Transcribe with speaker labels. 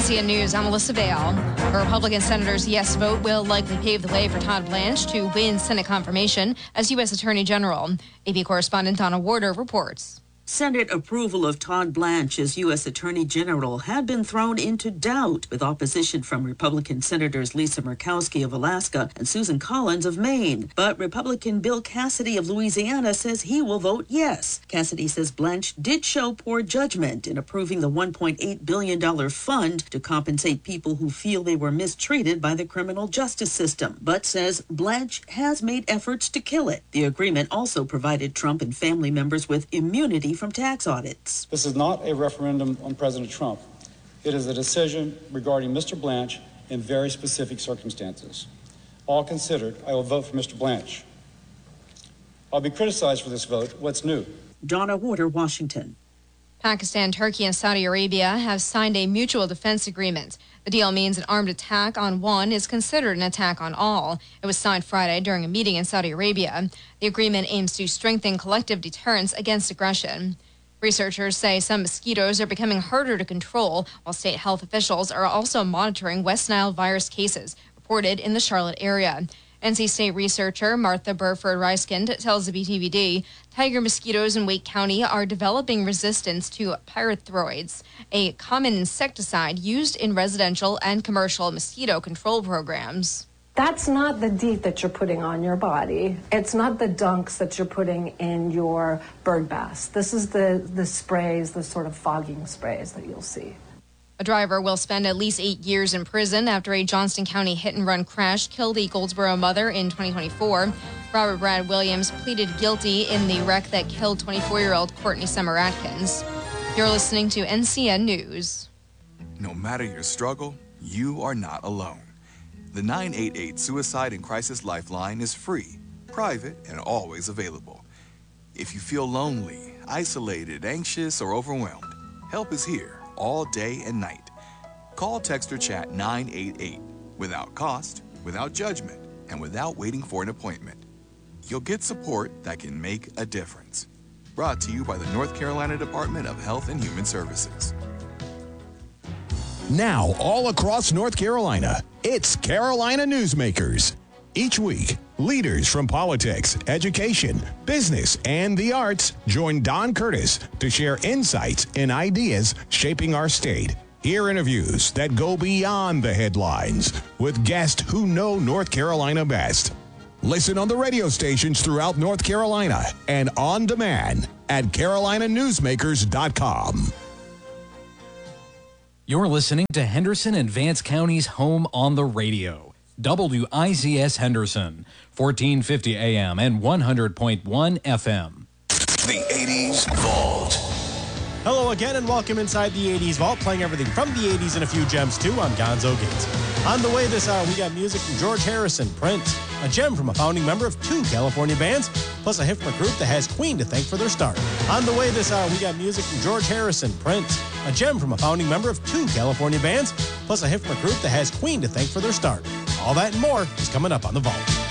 Speaker 1: NCN News, I'm Melissa Vale. A Republican senator's yes vote will likely pave the way for Todd Blanche to win Senate confirmation as U.S. Attorney General. AP correspondent Donna Warder reports.
Speaker 2: Senate approval of Todd Blanche as U.S. Attorney General had been thrown into doubt with opposition from Republican Senators Lisa Murkowski of Alaska and Susan Collins of Maine. But Republican Bill Cassidy of Louisiana says he will vote yes. Cassidy says Blanche did show poor judgment in approving the $1.8 billion fund to compensate people who feel they were mistreated by the criminal justice system, but says Blanche has made efforts to kill it. The agreement also provided Trump and family members with immunity from tax audits.
Speaker 3: This is not a referendum on President Trump. It is a decision regarding Mr. Blanche in very specific circumstances. All considered, I will vote for Mr. Blanche. I'll be criticized for this vote. What's new?
Speaker 2: Donna Warder, Washington.
Speaker 1: Pakistan, Turkey, and Saudi Arabia have signed a mutual defense agreement. The deal means an armed attack on one is considered an attack on all. It was signed Friday during a meeting in Saudi Arabia. The agreement aims to strengthen collective deterrence against aggression. Researchers say some mosquitoes are becoming harder to control, while state health officials are also monitoring West Nile virus cases reported in the Charlotte area. NC State researcher Martha Burford-Reiskind tells the BTVD tiger mosquitoes in Wake County are developing resistance to pyrethroids, a common insecticide used in residential and commercial mosquito control programs.
Speaker 4: That's not the DEET that you're putting on your body. It's not the dunks that you're putting in your bird baths. This is the sprays, the sort of fogging sprays that you'll see.
Speaker 1: A driver will spend at least 8 years in prison after a Johnston County hit-and-run crash killed a Goldsboro mother in 2024. Robert Brad Williams pleaded guilty in the wreck that killed 24-year-old Courtney Summer Atkins. You're listening to NCN News.
Speaker 5: No matter your struggle, you are not alone. The 988 Suicide and Crisis Lifeline is free, private, and always available. If you feel lonely, isolated, anxious, or overwhelmed, help is here all day and night. Call, text, or chat 988 without cost, without judgment, and without waiting for an appointment. You'll get support that can make a difference. Brought to you by the North Carolina Department of Health and Human Services.
Speaker 6: Now, all across North Carolina, it's Carolina Newsmakers. Each week, leaders from politics, education, business, and the arts join Don Curtis to share insights and ideas shaping our state. Hear interviews that go beyond the headlines with guests who know North Carolina best. Listen on the radio stations throughout North Carolina and on demand at carolinanewsmakers.com.
Speaker 7: You're listening to Henderson and Vance County's home on the radio. WIZS Henderson, 1450 AM and 100.1 FM.
Speaker 6: The 80s Vault.
Speaker 8: Hello again and welcome inside the 80s Vault, playing everything from the 80s and a few gems too. I'm Gonzo Gates. On the way this hour, we got music from George Harrison, Prince, a gem from a founding member of 2 California bands, plus a hit from a group that has Queen to thank for their start. On the way this hour, we got music from George Harrison, Prince, a gem from a founding member of 2 California bands, plus a hit from a group that has Queen to thank for their start. All that and more is coming up on The Vault.